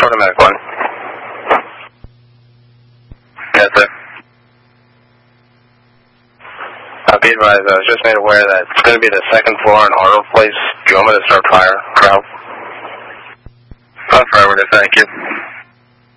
Automatic 1. Yes, sir. Be advised, I was just made aware that it's going to be the second floor in Harlow Place. Do you want me to start fire, crowd? Affirmative, thank you.